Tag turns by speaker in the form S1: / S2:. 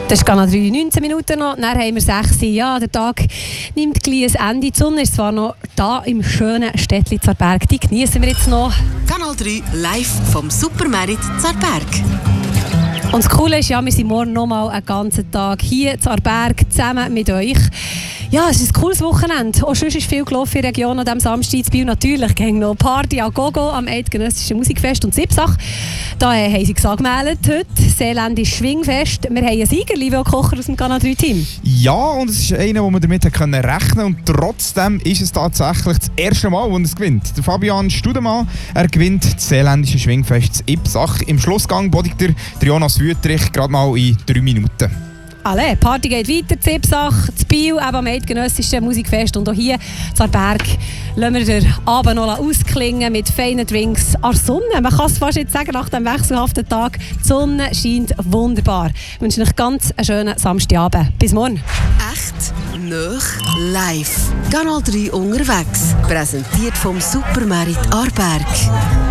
S1: Das ist genau 19 Minuten noch, dann haben wir 6 Uhr. Ja, der Tag nimmt gleich ein Ende. Die Sonne ist zwar noch da im schönen Städtli Zarberg, die genießen wir jetzt noch.
S2: Kanal 3 live vom Supermarkt Zarberg.
S1: Und das Coole ist, ja, wir sind morgen noch mal einen ganzen Tag hier in Zarberg zusammen mit euch. Ja, es ist ein cooles Wochenende. Auch sonst ist viel gelaufen in der Region an diesem Samstag. In Biel natürlich ging noch Party an Gogo am Eidgenössischen Musikfest und Sipsach. Da haben sie gesagt, gemeldet heute. Seeländisch Schwingfest. Wir haben einen Sieger, Livio Kocher aus dem Kanal 3-Team.
S3: Ja, und es ist einer, wo man damit rechnen konnte. Und trotzdem ist es tatsächlich das erste Mal, wo er es gewinnt. Der Fabian Studemann, er gewinnt das Seeländische Schwingfest in Ipsach. Im Schlussgang bodigt der Jonas Wüttrich gerade mal in 3 Minuten.
S1: Alle, die Party geht weiter, in Ipsach, in Biel, eben am Eidgenössischen Musikfest und auch hier in Zarberg lassen wir den Abend noch ausklingen mit feinen Drinks an der Sonne. Man kann es fast jetzt sagen, nach diesem wechselhaften Tag, die Sonne scheint wunderbar. Ich wünsche euch ganz einen schönen Samstagabend. Bis morgen.
S2: Echt, nöch, live. Kanal 3 unterwegs. Präsentiert vom Supermarkt Aarberg.